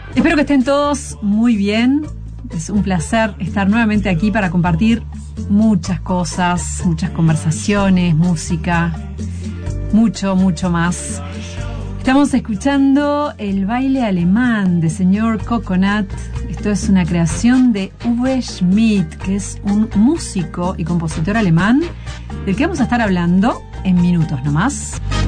Espero que estén todos muy bien. Es un placer estar nuevamente aquí para compartir muchas cosas, muchas conversaciones, música, mucho más. Estamos escuchando El baile alemán de señor Coconut. Esto es una creación de Uwe Schmidt, que es un músico y compositor alemán del que vamos a estar hablando en minutos nomás.